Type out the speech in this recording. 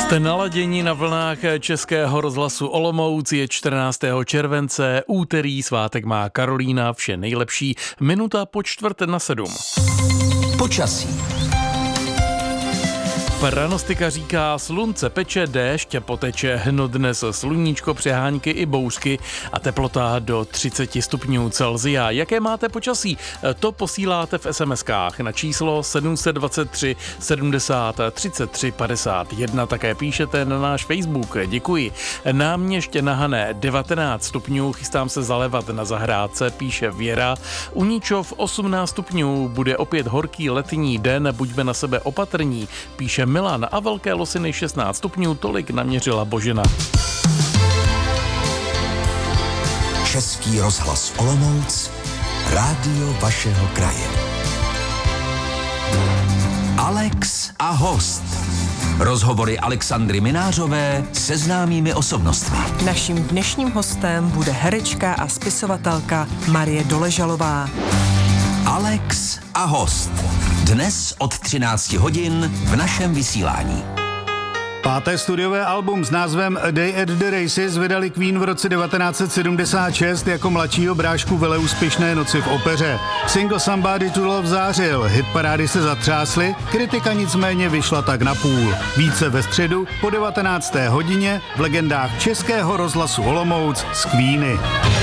Jste naladění na vlnách Českého rozhlasu Olomouc, je 14. července, úterý, svátek má Karolína, vše nejlepší, minuta po 6:45. Počasí. Pranostika říká, slunce peče, déšť poteče, no dnes sluníčko, přehánky i bouřky a teplota do 30 stupňů Celsia. Jaké máte počasí? To posíláte v SMS-kách na číslo 723 70 33 51. Také píšete na náš Facebook. Děkuji. Náměšť na Hané 19 stupňů, chystám se zalevat na zahrádce, píše Věra. U Níčov 18 stupňů, bude opět horký letní den, buďme na sebe opatrní, píše Milan, a Velké Losiny 16 stupňů, tolik naměřila Božena. Český rozhlas Olomouc, rádio vašeho kraje. Alex a host. Rozhovory Alexandry Minářové se známými osobnostmi. Naším dnešním hostem bude herečka a spisovatelka Marie Doležalová. Alex a host. Dnes od 13 hodin v našem vysílání. Páté studiové album s názvem A Day at the Races vydali Queen v roce 1976 jako mladšího brášku veleúspěšné Noci v opeře. Single Somebody to Love zářil, hitparády se zatřásly, kritika nicméně vyšla tak na půl. Více ve středu po 19. hodině v legendách Českého rozhlasu Olomouc z Queeny.